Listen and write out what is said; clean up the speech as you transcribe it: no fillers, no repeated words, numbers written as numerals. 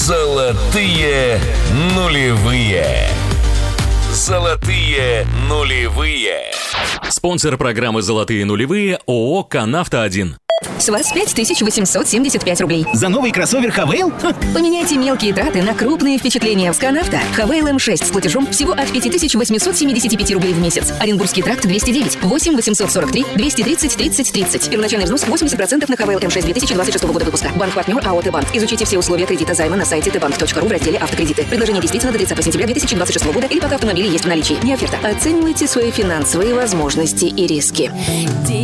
Золотые нулевые. Золотые нулевые. Спонсор программы «Золотые нулевые» ООО «Канавто-1». С вас 5875 рублей. За новый кроссовер Хавейл? Поменяйте мелкие траты на крупные впечатления в Сканавто. Хавейл М6 с платежом всего от 5875 рублей в месяц. Оренбургский тракт 209, 8 843 230 30 30. Первоначальный взнос 80% на Хавейл М6 2026 года выпуска. Банк-партнер АО «Т-банк». Изучите все условия кредита займа на сайте tbank.ru в разделе «Автокредиты». Предложение действительно до 30 сентября 2026 года или пока автомобили есть в наличии. Не оферта. Оценивайте свои финансовые возможности и риски.